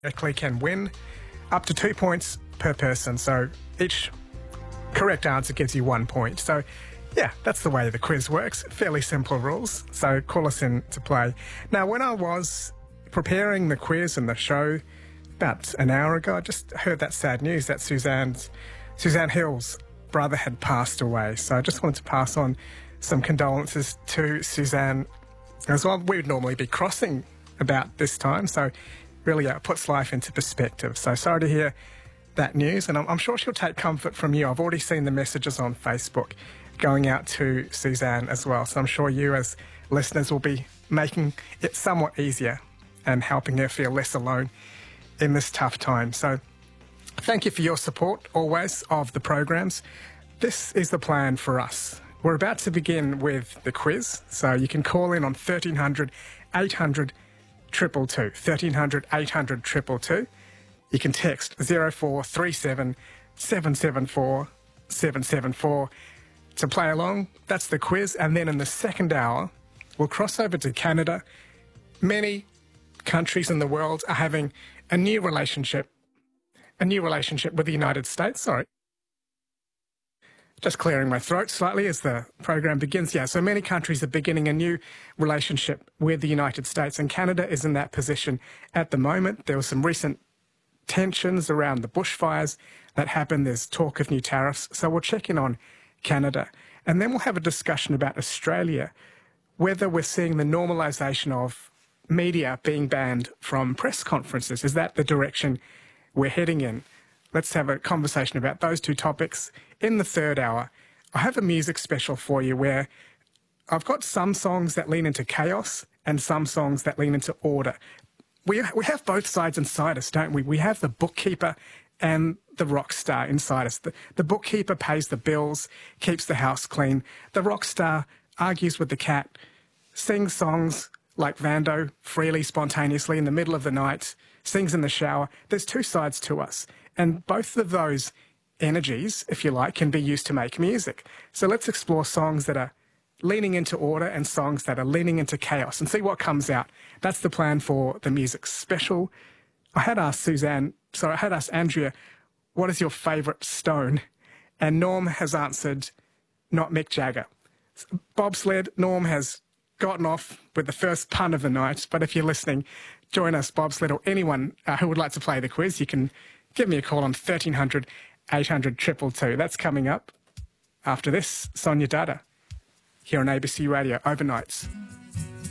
Directly can win up to 2 points per person. So each correct answer gives you 1 point. So yeah, that's the way the quiz works. Fairly simple rules. So call us in to play. Now, when I was preparing the quiz and the show about an hour ago, I just heard that sad news that Suzanne Hill's brother had passed away. So I just wanted to pass on some condolences to Suzanne as well. We would normally be crossing about this time, so really puts life into perspective. So sorry to hear that news, and I'm sure she'll take comfort from you. I've already seen the messages on Facebook going out to Suzanne as well, so I'm sure you as listeners will be making it somewhat easier and helping her feel less alone in this tough time. So thank you for your support always of the programs. This is the plan for us. We're about to begin with the quiz, so you can call in on 1300 800 222, 1300 800 222. You can text 0437 774 774 to play along. That's the quiz. And then in the second hour, we'll cross over to Canada. Many countries in the world are having a new relationship with the United States. Sorry. Just clearing my throat slightly as the program begins. Yeah, so many countries are beginning a new relationship with the United States, and Canada is in that position at the moment. There were some recent tensions around the bushfires that happened. There's talk of new tariffs. So we'll check in on Canada. And then we'll have a discussion about Australia, whether we're seeing the normalisation of media being banned from press conferences. Is that the direction we're heading in? Let's have a conversation about those two topics in the third hour. I have a music special for you where I've got some songs that lean into chaos and some songs that lean into order. We have both sides inside us, don't we? We have the bookkeeper and the rock star inside us. The bookkeeper pays the bills, keeps the house clean. The rock star argues with the cat, sings songs like Vando freely, spontaneously in the middle of the night, sings in the shower. There's two sides to us. And both of those energies, if you like, can be used to make music. So let's explore songs that are leaning into order and songs that are leaning into chaos and see what comes out. That's the plan for the music special. I had asked Andrea, what is your favourite Stone? And Norm has answered, not Mick Jagger. Bobsled, Norm has gotten off with the first pun of the night, but if you're listening, join us, Bobsled, or anyone who would like to play the quiz. You can give me a call on 1300 800 222. That's coming up after this. Sonia Dada here on ABC Radio Overnights.